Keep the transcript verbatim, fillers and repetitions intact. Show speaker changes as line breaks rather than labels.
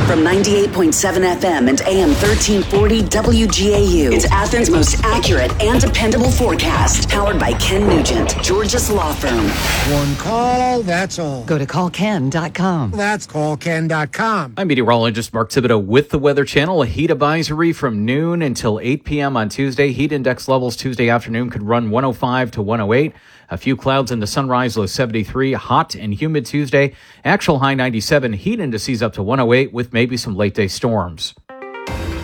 From ninety-eight point seven F M and A M thirteen forty W G A U, it's Athens' most accurate and dependable forecast. Powered by Ken Nugent, George's Law Firm.
One call, that's all.
Go to call ken dot com.
That's call ken dot com.
I'm meteorologist Mark Thibodeau with the Weather Channel. A heat advisory from noon until eight p.m. on Tuesday. Heat index levels Tuesday afternoon could run one oh five to one oh eight. A few clouds in the sunrise, low seventy-three. Hot and humid Tuesday. Actual high ninety-seven. Heat indices up to one oh eight with maybe some late day storms.